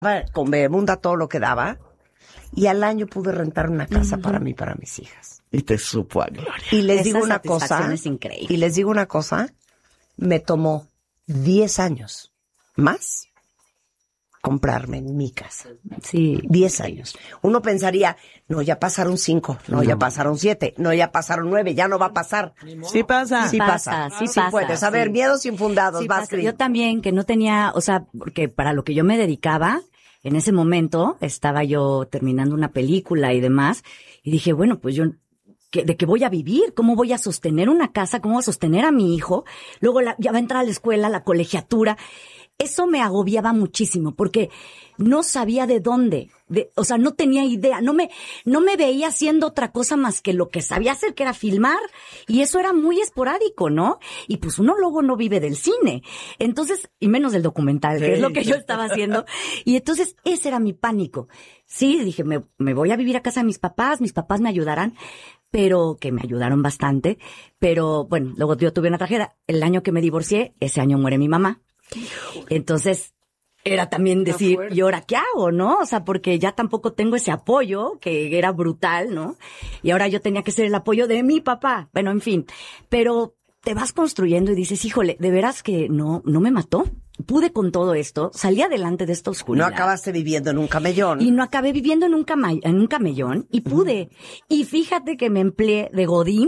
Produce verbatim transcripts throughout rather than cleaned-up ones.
con Bebemunda todo lo que daba, y al año pude rentar una casa uh-huh. para mí, para mis hijas. Y te supo a gloria. Y les Esa digo una cosa, es increíble. y les digo una cosa, me tomó diez años más comprarme mi casa. Sí. diez años. Uno pensaría, no, ya pasaron cinco, no, no, ya pasaron siete, no, ya pasaron nueve, ya no va a pasar. Sí pasa. Sí pasa, sí, sí pasa. Puedes. A ver, sí. Miedos infundados. Sí vas, Yo también, que no tenía, o sea, porque para lo que yo me dedicaba, en ese momento estaba yo terminando una película y demás, y dije, bueno, pues yo, ¿de qué voy a vivir? ¿Cómo voy a sostener una casa? ¿Cómo voy a sostener a mi hijo? Luego la, ya va a entrar a la escuela, la colegiatura. Eso me agobiaba muchísimo porque no sabía de dónde, de, o sea, no tenía idea, no me, no me veía haciendo otra cosa más que lo que sabía hacer, que era filmar, y eso era muy esporádico, ¿no? Y pues uno luego no vive del cine, entonces, y menos del documental, que sí. es lo que yo estaba haciendo, y entonces ese era mi pánico. Sí, dije, me, me voy a vivir a casa de mis papás, mis papás me ayudarán, pero que me ayudaron bastante, pero bueno, luego yo tuve una tragedia, el año que me divorcié, ese año muere mi mamá. Entonces, era también decir, ¿y ahora qué hago, no? O sea, porque ya tampoco tengo ese apoyo, que era brutal, ¿no? Y ahora yo tenía que ser el apoyo de mi papá. Bueno, en fin. Pero te vas construyendo y dices, híjole, de veras que no, no me mató. Pude con todo esto, salí adelante de esta oscuridad. No acabaste viviendo en un camellón. Y no acabé viviendo en un, cama- en un camellón, y pude. Uh-huh. Y fíjate que me empleé de godín,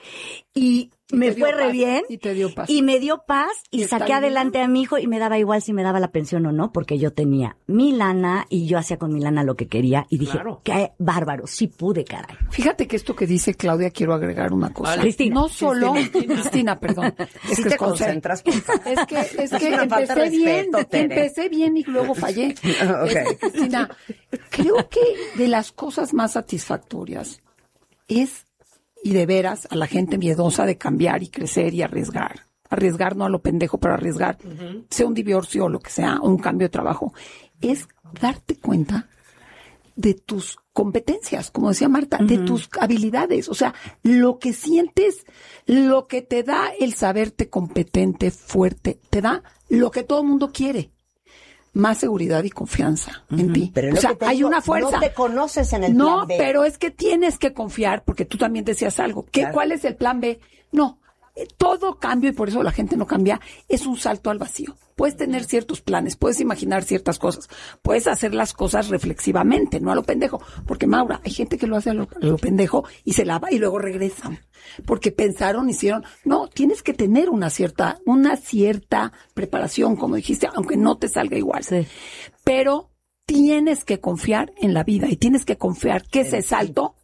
y Y me fue re paz, bien. Y te dio paz. Y me dio paz y, y saqué adelante bien. a mi hijo, y me daba igual si me daba la pensión o no, porque yo tenía mi lana y yo hacía con mi lana lo que quería, y dije, claro. Qué bárbaro, sí pude, caray. Fíjate que esto que dice Claudia, quiero agregar una cosa. Vale. Cristina. No solo, Cristina, Cristina perdón. Es que te concentras. Por es que, es que es empecé respeto, bien, Tere. empecé bien y luego fallé. Okay. Es, Cristina, creo que de las cosas más satisfactorias es, y de veras, a la gente miedosa de cambiar y crecer y arriesgar. Arriesgar no a lo pendejo, pero arriesgar, uh-huh. sea un divorcio o lo que sea, o un cambio de trabajo. Es darte cuenta de tus competencias, como decía Marta, uh-huh. de tus habilidades. O sea, lo que sientes, lo que te da el saberte competente, fuerte, te da lo que todo el mundo quiere. Más seguridad y confianza uh-huh. en ti. Pero o sea, hay digo, una fuerza. No te conoces en el no, plan B. No, pero es que tienes que confiar, porque tú también decías algo. ¿Qué, claro. ¿Cuál es el plan B? No, eh, todo cambio, y por eso la gente no cambia, es un salto al vacío. Puedes tener ciertos planes, puedes imaginar ciertas cosas, puedes hacer las cosas reflexivamente, no a lo pendejo. Porque, Maura, hay gente que lo hace a lo, a lo pendejo y se lava y luego regresan. Porque pensaron, hicieron. No, tienes que tener una cierta, una cierta preparación, como dijiste, aunque no te salga igual. Sí. Pero tienes que confiar en la vida y tienes que confiar que ese salto,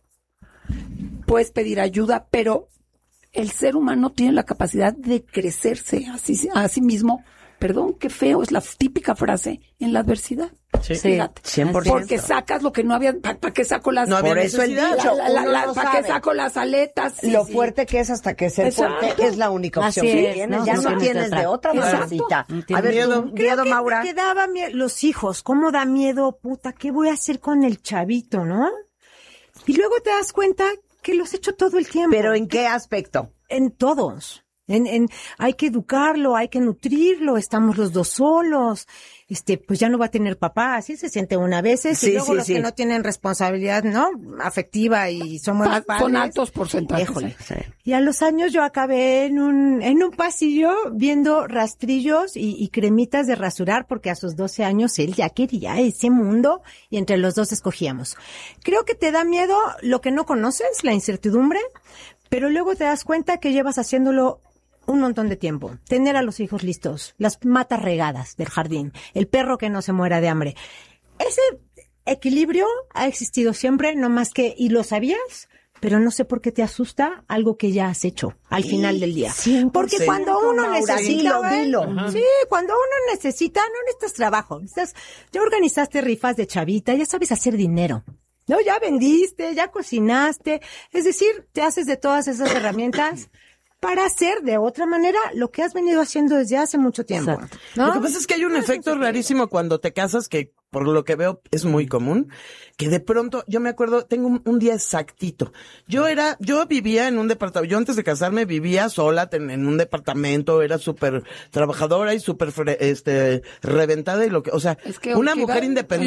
puedes pedir ayuda, pero el ser humano tiene la capacidad de crecerse a sí, a sí mismo. Perdón, qué feo, es la típica frase, en la adversidad. Sí, fíjate. cien por ciento. Porque sacas lo que no había, ¿para pa qué saco las... No había por eso el dicho, la, la, la, no ¿para qué saco las aletas? Sí, lo sí. fuerte que es hasta que ser Exacto. fuerte es la única opción Así que es, tienes. no, ya no, no no tienes de otra mamacita. A ver, miedo, tu, miedo, que, Maura. que daba miedo, los hijos, cómo da miedo, puta, ¿qué voy a hacer con el chavito, no? Y luego te das cuenta que los he hecho todo el tiempo. ¿Pero en qué aspecto? En todos. En, en, hay que educarlo, hay que nutrirlo, estamos los dos solos, este, pues ya no va a tener papá, así se siente una vez, sí, y luego sí, los sí. que no tienen responsabilidad, ¿no? Afectiva y son buenos padres. Son altos porcentajes. Híjole. Sí. Y a los años yo acabé en un, en un pasillo viendo rastrillos y, y cremitas de rasurar, porque a sus doce años él ya quería ese mundo y entre los dos escogíamos. Creo que te da miedo lo que no conoces, la incertidumbre, pero luego te das cuenta que llevas haciéndolo un montón de tiempo. Tener a los hijos listos, las matas regadas del jardín, el perro que no se muera de hambre. Ese equilibrio ha existido siempre, no más que, y lo sabías, pero no sé por qué te asusta algo que ya has hecho al final del día. Porque sí. cuando uno Maura, necesita, dilo, dilo. sí, cuando uno necesita, no necesitas trabajo, necesitas, ya organizaste rifas de chavita, ya sabes hacer dinero. No, ya vendiste, ya cocinaste, es decir, te haces de todas esas herramientas para hacer de otra manera lo que has venido haciendo desde hace mucho tiempo, ¿no? Lo que pasa es que hay un efecto rarísimo cuando te casas, que por lo que veo es muy común, que de pronto, yo me acuerdo, tengo un, un día exactito. Yo era, yo vivía en un departamento, yo antes de casarme vivía sola ten, en un departamento, era súper trabajadora y súper, este, reventada y lo que, o sea, es que una mujer iba, independiente.